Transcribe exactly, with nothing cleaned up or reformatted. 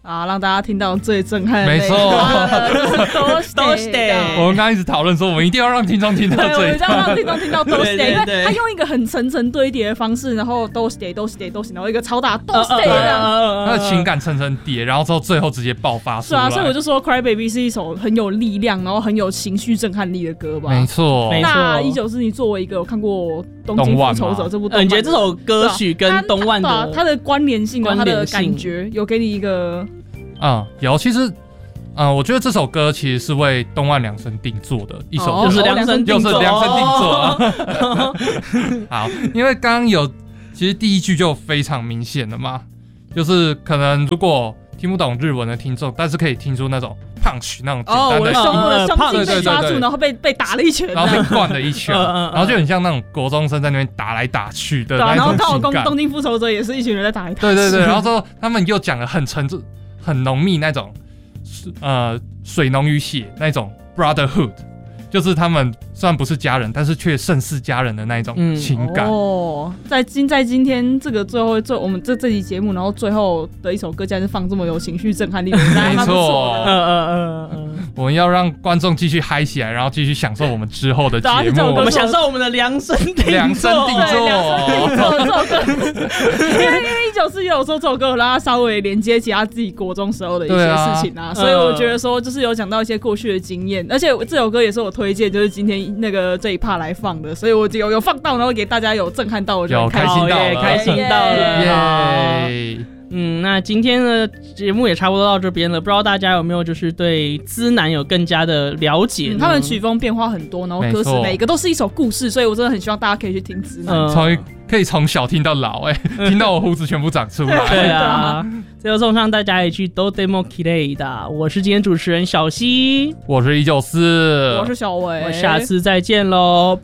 啊，让大家听到最震撼的没错， 都是 day。 我们刚刚一直讨论说，我们一定要让听众听到对，我最们要让听众听到都是 day， 因对为他用一个很层层堆叠的方式，然后都是 day， 都是 day， 都是，然后一个超大都是 day 这样， 他的情感层层叠，然后之后最后直接爆发出来。 是啊，所以我就说 Cry Baby 是一首很有力量，然后很有情绪震撼力的歌吧。 没错， 没错。 那一九四，你作为一个有看过《东京复仇者》这部动漫， 你觉得这首歌曲跟东万的它的关联性、它的感觉，有给你一个嗯，有。其实，嗯，我觉得这首歌其实是为东万量身定做的一首歌， 又是量身定做， 又是量身定做。好，因为刚刚有，其实第一句就非常明显了嘛，就是可能如果听不懂日文的听众，但是可以听出那种 punch 那种简单的， 哦，我的胸，我的胸肌被抓住， 对对对对， 然后被被打了一拳， 然后被灌了一拳，然后就很像那种国中生在那边打来打去的那种情感。 然后刚好东东京复仇者也是一群人在打来打去。 对对对，然后之后他们又讲了很沉重、很浓密那种，呃，水浓于血那种 brotherhood。就是他们虽然不是家人，但是却胜似家人的那一种情感。 嗯、哦，在今在今天这个最后最我们这这期节目，然后最后的一首歌，竟然是放这么有情绪震撼力的， 没错， 嗯嗯嗯嗯， 我们要让观众继续嗨起来，然后继续享受我们之后的节目。 我们享受我们的量身定做， 量身定做， 量身定做这首歌。因为因为一九四有说这首歌让他稍微连接起他自己国中时候的一些事情啊，啊所以我觉得说就是有讲到一些过去的经验，而且这首歌也是我推荐，就是今天那个这一 part 来放的，所以我有有放到，然后给大家有震撼到，我觉得开心到了， 开心到了， 耶！ 嗯，那今天的节目也差不多到这边了，不知道大家有没有就是对资南有更加的了解呢、 嗯？他们曲风变化很多，然后歌词每一个都是一首故事，所以我真的很希望大家可以去听资南。 从、嗯、可以从小听到老、欸，哎，听到我胡子全部长出来。 对啊，最后送上大家一句都 demo kilei 的，我是今天主持人小西， 我是一九四， 我是小维， 我下次再见喽，